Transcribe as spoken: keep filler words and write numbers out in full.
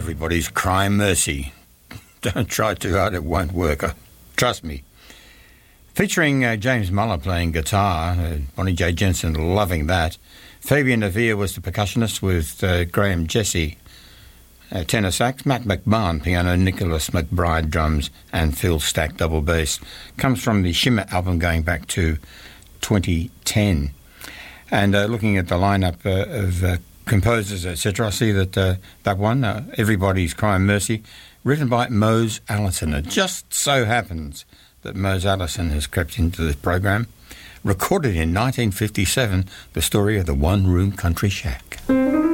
Everybody's Crying Mercy. Don't try too hard, it won't work. Uh, trust me. Featuring uh, James Muller playing guitar, uh, Bonnie J. Jensen loving that. Fabian Navia was the percussionist with uh, Graham Jesse, uh, tenor sax, Matt McMahon piano, Nicholas McBride drums, and Phil Stack double bass. Comes from the Shimmer album going back to twenty ten. And uh, looking at the lineup uh, of uh, composers, et cetera, I see that uh, that one, uh, Everybody's Crying Mercy, written by Mose Allison. It just so happens that Mose Allison has crept into this program. Recorded in nineteen fifty-seven, the story of the one-room country shack.